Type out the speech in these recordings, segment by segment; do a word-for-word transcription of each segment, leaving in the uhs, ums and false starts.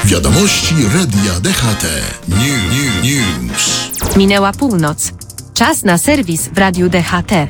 Wiadomości Radia D H T. New, new, news. Minęła północ. Czas na serwis w Radiu D H T.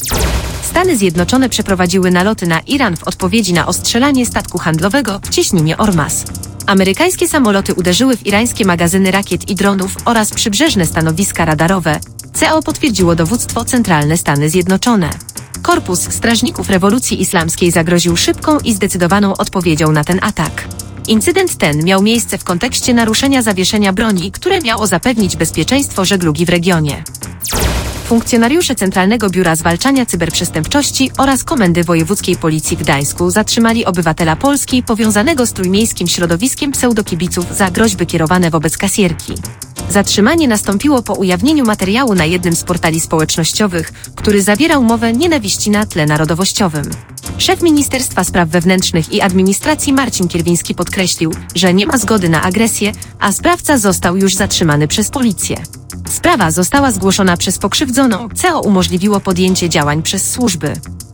Stany Zjednoczone przeprowadziły naloty na Iran w odpowiedzi na ostrzelanie statku handlowego w cieśninie Ormas. Amerykańskie samoloty uderzyły w irańskie magazyny rakiet i dronów oraz przybrzeżne stanowiska radarowe. C O potwierdziło dowództwo centralne Stany Zjednoczone. Korpus Strażników Rewolucji Islamskiej zagroził szybką i zdecydowaną odpowiedzią na ten atak. Incydent ten miał miejsce w kontekście naruszenia zawieszenia broni, które miało zapewnić bezpieczeństwo żeglugi w regionie. Funkcjonariusze Centralnego Biura Zwalczania Cyberprzestępczości oraz Komendy Wojewódzkiej Policji w Gdańsku zatrzymali obywatela Polski powiązanego z trójmiejskim środowiskiem pseudokibiców za groźby kierowane wobec kasjerki. Zatrzymanie nastąpiło po ujawnieniu materiału na jednym z portali społecznościowych, który zawierał mowę nienawiści na tle narodowościowym. Szef Ministerstwa Spraw Wewnętrznych i Administracji Marcin Kierwiński podkreślił, że nie ma zgody na agresję, a sprawca został już zatrzymany przez policję. Sprawa została zgłoszona przez pokrzywdzoną, co umożliwiło podjęcie działań przez służby.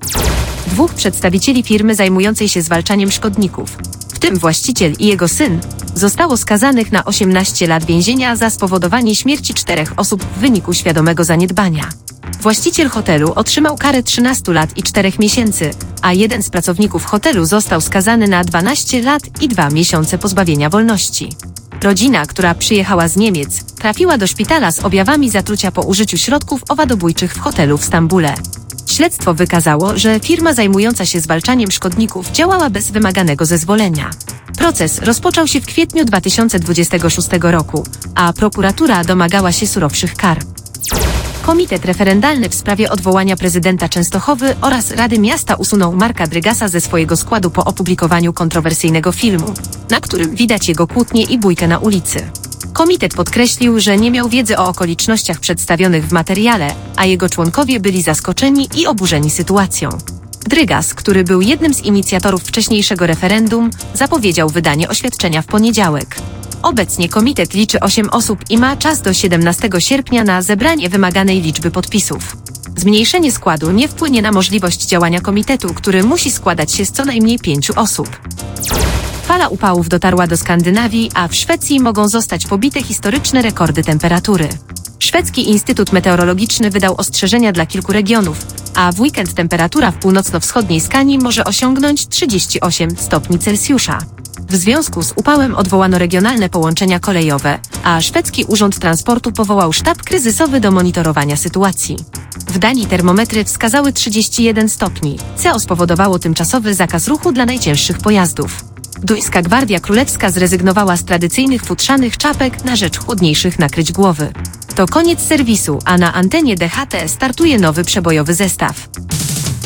Dwóch przedstawicieli firmy zajmującej się zwalczaniem szkodników, w tym właściciel i jego syn, zostało skazanych na osiemnaście lat więzienia za spowodowanie śmierci czterech osób w wyniku świadomego zaniedbania. Właściciel hotelu otrzymał karę trzynastu lat i czterech miesięcy, a jeden z pracowników hotelu został skazany na dwanaście lat i dwa miesiące pozbawienia wolności. Rodzina, która przyjechała z Niemiec, trafiła do szpitala z objawami zatrucia po użyciu środków owadobójczych w hotelu w Stambule. Śledztwo wykazało, że firma zajmująca się zwalczaniem szkodników działała bez wymaganego zezwolenia. Proces rozpoczął się w kwietniu dwa tysiące dwudziestego szóstego roku, a prokuratura domagała się surowszych kar. Komitet referendalny w sprawie odwołania prezydenta Częstochowy oraz Rady Miasta usunął Marka Drygasa ze swojego składu po opublikowaniu kontrowersyjnego filmu, na którym widać jego kłótnie i bójkę na ulicy. Komitet podkreślił, że nie miał wiedzy o okolicznościach przedstawionych w materiale, a jego członkowie byli zaskoczeni i oburzeni sytuacją. Drygas, który był jednym z inicjatorów wcześniejszego referendum, zapowiedział wydanie oświadczenia w poniedziałek. Obecnie komitet liczy osiem osób i ma czas do siedemnastego sierpnia na zebranie wymaganej liczby podpisów. Zmniejszenie składu nie wpłynie na możliwość działania komitetu, który musi składać się z co najmniej pięciu osób. Fala upałów dotarła do Skandynawii, a w Szwecji mogą zostać pobite historyczne rekordy temperatury. Szwedzki Instytut Meteorologiczny wydał ostrzeżenia dla kilku regionów, a w weekend temperatura w północno-wschodniej Skanii może osiągnąć trzydzieści osiem stopni Celsjusza. W związku z upałem odwołano regionalne połączenia kolejowe, a szwedzki Urząd Transportu powołał sztab kryzysowy do monitorowania sytuacji. W Danii termometry wskazały trzydzieści jeden stopni, co spowodowało tymczasowy zakaz ruchu dla najcięższych pojazdów. Duńska Gwardia Królewska zrezygnowała z tradycyjnych futrzanych czapek na rzecz chłodniejszych nakryć głowy. To koniec serwisu, a na antenie D H T startuje nowy przebojowy zestaw.